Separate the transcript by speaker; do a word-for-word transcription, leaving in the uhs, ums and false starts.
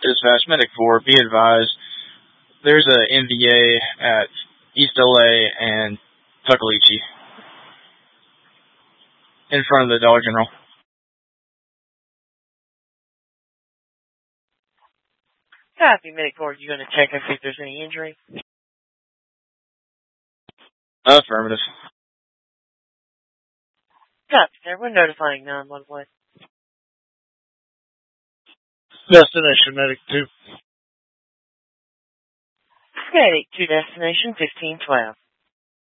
Speaker 1: Dispatch, Medic four, be advised, there's a N V A at East L A and Tuckaleechee in front of the Dollar General.
Speaker 2: Copy, Medic four. You going to check and see if there's any injury?
Speaker 1: Affirmative.
Speaker 2: Copy, sir. We're notifying nine one one.
Speaker 3: Destination Medic two.
Speaker 2: Medic two, destination fifteen twelve.